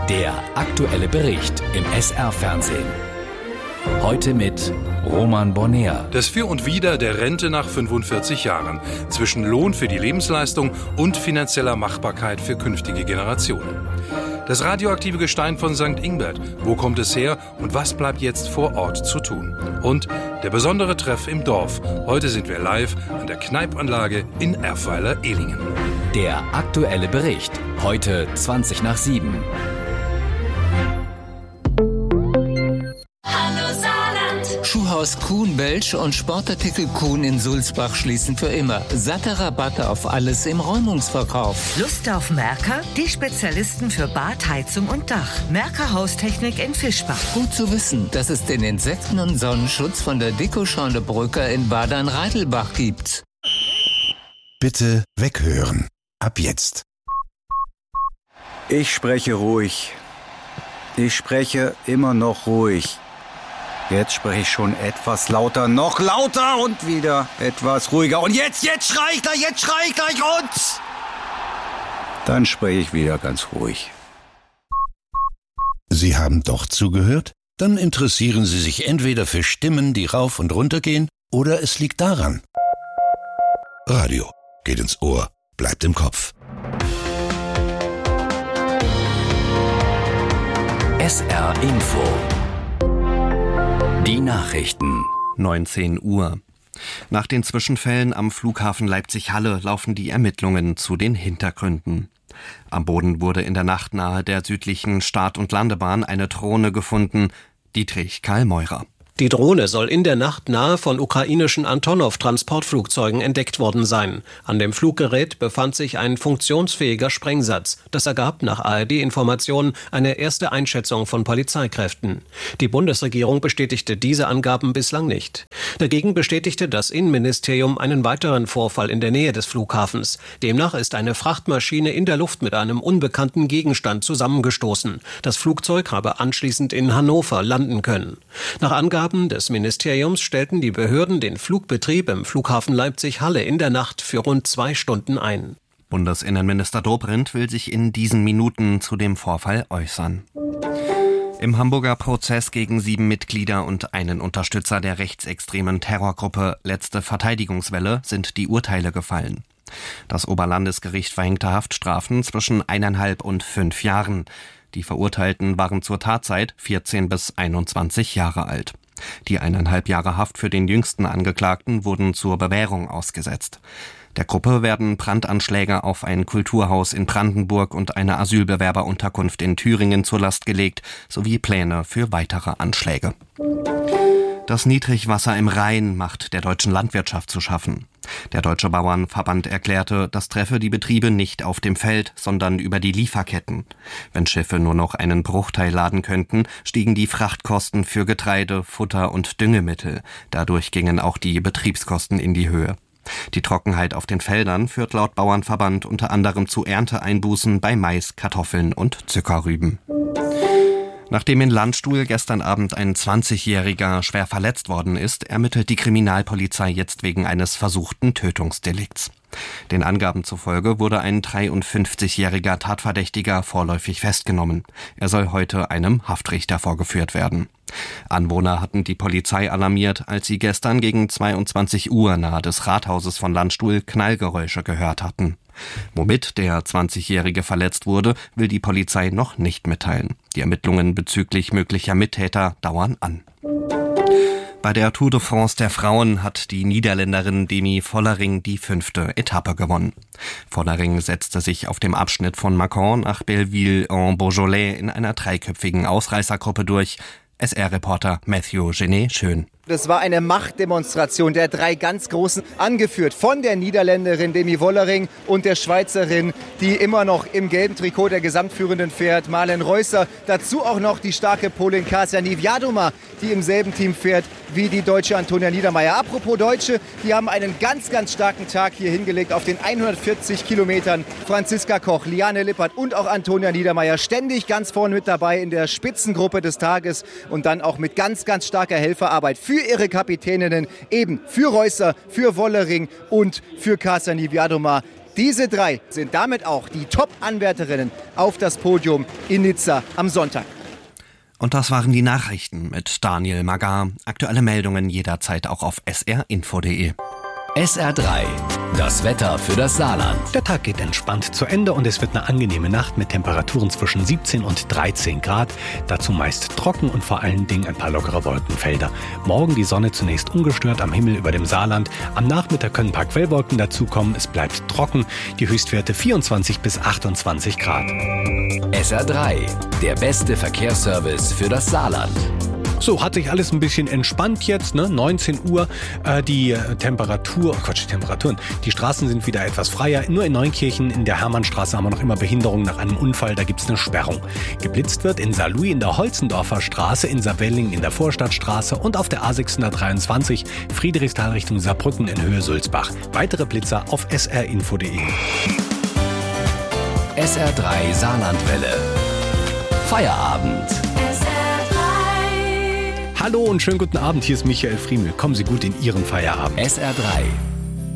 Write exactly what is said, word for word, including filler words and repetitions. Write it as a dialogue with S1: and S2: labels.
S1: Der aktuelle Bericht im S R-Fernsehen. Heute mit Roman Bonner.
S2: Das Für und Wider der Rente nach fünfundvierzig Jahren. Zwischen Lohn für die Lebensleistung und finanzieller Machbarkeit für künftige Generationen. Das radioaktive Gestein von Sankt Ingbert. Wo kommt es her und was bleibt jetzt vor Ort zu tun? Und der besondere Treff im Dorf. Heute sind wir live an der Kneipanlage in Erfweiler-Ehlingen.
S1: Der aktuelle Bericht. Heute zwanzig nach sieben.
S3: Schuhhaus Kuhn Welsch und Sportartikel Kuhn in Sulzbach schließen für immer. Satte Rabatte auf alles im Räumungsverkauf.
S4: Lust auf Merker? Die Spezialisten für Bad, Heizung und Dach. Merker Haustechnik in Fischbach.
S3: Gut zu wissen, dass es den Insekten- und Sonnenschutz von der Dickoschorle Brücker in Badern-Reidelbach gibt.
S5: Bitte weghören. Ab jetzt.
S6: Ich spreche ruhig. Ich spreche immer noch ruhig. Jetzt spreche ich schon etwas lauter, noch lauter und wieder etwas ruhiger. Und jetzt, jetzt schrei ich gleich, jetzt schrei ich gleich und... Dann spreche ich wieder ganz ruhig.
S5: Sie haben doch zugehört? Dann interessieren Sie sich entweder für Stimmen, die rauf und runter gehen, oder es liegt daran. Radio geht ins Ohr, bleibt im Kopf.
S1: S R Info. Die Nachrichten.
S7: neunzehn Uhr. Nach den Zwischenfällen am Flughafen Leipzig-Halle laufen die Ermittlungen zu den Hintergründen. Am Boden wurde in der Nacht nahe der südlichen Start- und Landebahn eine Drohne gefunden. Dietrich Karl Meurer.
S8: Die Drohne soll in der Nacht nahe von ukrainischen Antonov-Transportflugzeugen entdeckt worden sein. An dem Fluggerät befand sich ein funktionsfähiger Sprengsatz. Das ergab nach A R D-Informationen eine erste Einschätzung von Polizeikräften. Die Bundesregierung bestätigte diese Angaben bislang nicht. Dagegen bestätigte das Innenministerium einen weiteren Vorfall in der Nähe des Flughafens. Demnach ist eine Frachtmaschine in der Luft mit einem unbekannten Gegenstand zusammengestoßen. Das Flugzeug habe anschließend in Hannover landen können. Nach Angaben des Ministeriums stellten die Behörden den Flugbetrieb im Flughafen Leipzig-Halle in der Nacht für rund zwei Stunden ein.
S7: Bundesinnenminister Dobrindt will sich in diesen Minuten zu dem Vorfall äußern. Im Hamburger Prozess gegen sieben Mitglieder und einen Unterstützer der rechtsextremen Terrorgruppe Letzte Verteidigungswelle sind die Urteile gefallen. Das Oberlandesgericht verhängte Haftstrafen zwischen eineinhalb und fünf Jahren. Die Verurteilten waren zur Tatzeit vierzehn bis einundzwanzig Jahre alt. Die eineinhalb Jahre Haft für den jüngsten Angeklagten wurden zur Bewährung ausgesetzt. Der Gruppe werden Brandanschläge auf ein Kulturhaus in Brandenburg und eine Asylbewerberunterkunft in Thüringen zur Last gelegt, sowie Pläne für weitere Anschläge. Das Niedrigwasser im Rhein macht der deutschen Landwirtschaft zu schaffen. Der Deutsche Bauernverband erklärte, das treffe die Betriebe nicht auf dem Feld, sondern über die Lieferketten. Wenn Schiffe nur noch einen Bruchteil laden könnten, stiegen die Frachtkosten für Getreide, Futter und Düngemittel. Dadurch gingen auch die Betriebskosten in die Höhe. Die Trockenheit auf den Feldern führt laut Bauernverband unter anderem zu Ernteeinbußen bei Mais, Kartoffeln und Zuckerrüben. Nachdem in Landstuhl gestern Abend ein zwanzigjähriger schwer verletzt worden ist, ermittelt die Kriminalpolizei jetzt wegen eines versuchten Tötungsdelikts. Den Angaben zufolge wurde ein dreiundfünfzigjähriger Tatverdächtiger vorläufig festgenommen. Er soll heute einem Haftrichter vorgeführt werden. Anwohner hatten die Polizei alarmiert, als sie gestern gegen zweiundzwanzig Uhr nahe des Rathauses von Landstuhl Knallgeräusche gehört hatten. Womit der zwanzigjährige verletzt wurde, will die Polizei noch nicht mitteilen. Die Ermittlungen bezüglich möglicher Mittäter dauern an. Bei der Tour de France der Frauen hat die Niederländerin Demi Vollering die fünfte Etappe gewonnen. Vollering setzte sich auf dem Abschnitt von Mâcon nach Belleville-en-Beaujolais in einer dreiköpfigen Ausreißergruppe durch. S R-Reporter Matthew Genet-Schön.
S9: Das war eine Machtdemonstration der drei ganz Großen, angeführt von der Niederländerin Demi Vollering und der Schweizerin, die immer noch im gelben Trikot der Gesamtführenden fährt, Marlen Reusser. Dazu auch noch die starke Polin Kasia Niewiadoma, die im selben Team fährt wie die deutsche Antonia Niedermeier. Apropos Deutsche, die haben einen ganz, ganz starken Tag hier hingelegt auf den hundertvierzig Kilometern. Franziska Koch, Liane Lippert und auch Antonia Niedermeier ständig ganz vorne mit dabei in der Spitzengruppe des Tages und dann auch mit ganz, ganz starker Helferarbeit für ihre Kapitäninnen, eben für Reusser, für Vollering und für Kasia Niewiadoma. Diese drei sind damit auch die Top-Anwärterinnen auf das Podium in Nizza am Sonntag.
S7: Und das waren die Nachrichten mit Daniel Magar. Aktuelle Meldungen jederzeit auch auf s r info punkt d e.
S1: S R drei. Das Wetter für das Saarland.
S10: Der Tag geht entspannt zu Ende und es wird eine angenehme Nacht mit Temperaturen zwischen siebzehn und dreizehn Grad. Dazu meist trocken und vor allen Dingen ein paar lockere Wolkenfelder. Morgen die Sonne zunächst ungestört am Himmel über dem Saarland. Am Nachmittag können ein paar Quellwolken dazukommen. Es bleibt trocken. Die Höchstwerte vierundzwanzig bis achtundzwanzig Grad.
S1: S R drei. Der beste Verkehrsservice für das Saarland.
S10: So, hat sich alles ein bisschen entspannt jetzt, ne? neunzehn Uhr, äh, die äh, Temperatur, oh Quatsch, die Temperaturen, die Straßen sind wieder etwas freier. Nur in Neunkirchen in der Hermannstraße haben wir noch immer Behinderung nach einem Unfall, da gibt's eine Sperrung. Geblitzt wird in Saarlouis in der Holzendorfer Straße, in Saarwelling in der Vorstadtstraße und auf der A sechshundertdreiundzwanzig Friedrichsthal Richtung Saarbrücken in Höhe Sulzbach. Weitere Blitzer auf s r info punkt d e.
S1: S R drei Saarlandwelle. Feierabend.
S10: Hallo und schönen guten Abend, hier ist Michael Friemel. Kommen Sie gut in Ihren Feierabend.
S1: S R drei.